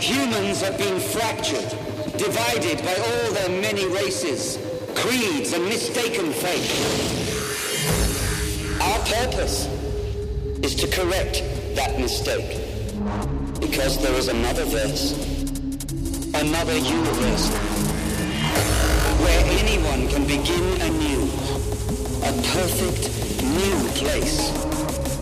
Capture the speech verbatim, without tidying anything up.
Humans have been fractured, divided by all their many races, creeds, and mistaken faith. Our purpose is to correct that mistake, because there is another verse, another universe, where anyone can begin anew, a perfect new place.